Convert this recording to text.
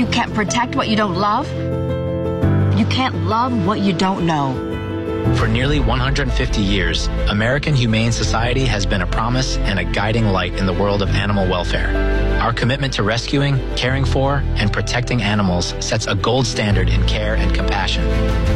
you can't protect what you don't love, you can't love what you don't know. For nearly 150 years, American Humane Society has been a promise and a guiding light in the world of animal welfare. Our commitment to rescuing, caring for, and protecting animals sets a gold standard in care and compassion.